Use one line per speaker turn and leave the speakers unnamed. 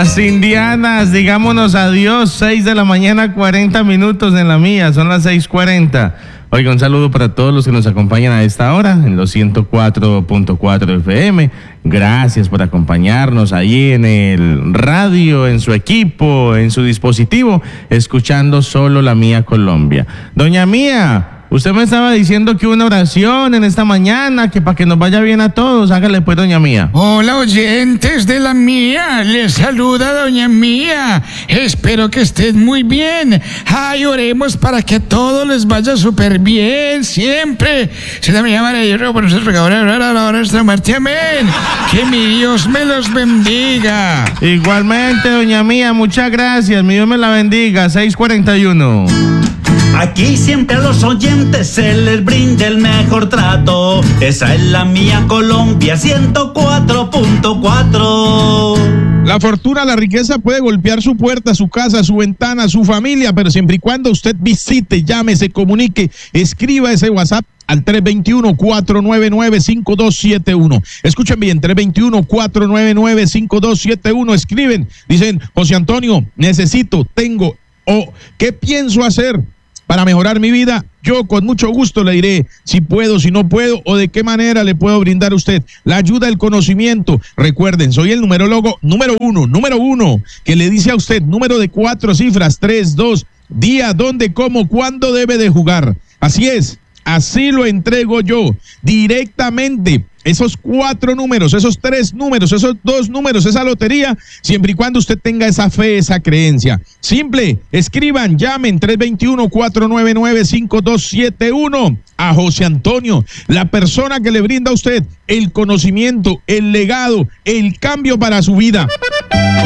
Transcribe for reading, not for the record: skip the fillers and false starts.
Las indianas, digámonos adiós, 6 de la mañana, 40 minutos en la mía, son las 6:40. Oiga, un saludo para todos los que nos acompañan a esta hora en los 104.4 FM. Gracias por acompañarnos ahí en el radio, en su equipo, en su dispositivo, escuchando Solo la Mía Colombia. Doña Mía, usted me estaba diciendo que una oración en esta mañana, que para que nos vaya bien a todos. Hágale pues, doña Mía.
Hola, oyentes de la Mía, les saluda doña Mía. Espero que estén muy bien. Ay, oremos para que a todos les vaya súper bien, siempre. Se la Mía María, yo ruego por nuestros pecadores, ahora a la hora de nuestra muerte, amén. Que mi Dios me los bendiga.
Igualmente, doña Mía, muchas gracias. Mi Dios me la bendiga. 6:41.
Aquí siempre a los oyentes se les brinda el mejor trato. Esa es la Mía Colombia 104.4.
La fortuna, la riqueza puede golpear su puerta, su casa, su ventana, su familia, pero siempre y cuando usted visite, llame, se comunique, escriba ese WhatsApp al 321-499-5271. Escuchen bien, 321-499-5271. Escriben, dicen, José Antonio, necesito, tengo, o ¿qué pienso hacer para mejorar mi vida? Yo con mucho gusto le diré si puedo, si no puedo, o de qué manera le puedo brindar a usted la ayuda, el conocimiento. Recuerden, soy el numerólogo número uno, que le dice a usted número de 4 cifras, 3, 2, día, dónde, cómo, cuándo debe de jugar. Así es, así lo entrego yo directamente. Esos 4 números, esos 3 números, esos 2 números, esa lotería, siempre y cuando usted tenga esa fe, esa creencia. Simple, escriban, llamen 321-499-5271 a José Antonio, la persona que le brinda a usted el conocimiento, el legado, el cambio para su vida.